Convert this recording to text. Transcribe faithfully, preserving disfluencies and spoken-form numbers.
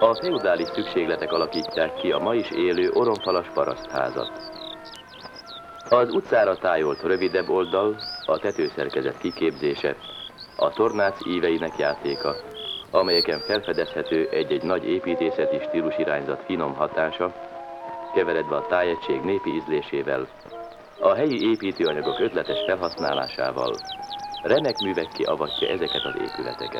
A feudális szükségletek alakítják ki a ma is élő oromfalas parasztházat. Az utcára tájolt rövidebb oldal, a tetőszerkezet kiképzése, a tornác íveinek játéka, amelyeken felfedezhető egy-egy nagy építészeti stílusirányzat finom hatása, keveredve a tájegység népi ízlésével, a helyi építőanyagok ötletes felhasználásával, remek művekké avatja ezeket az épületeket.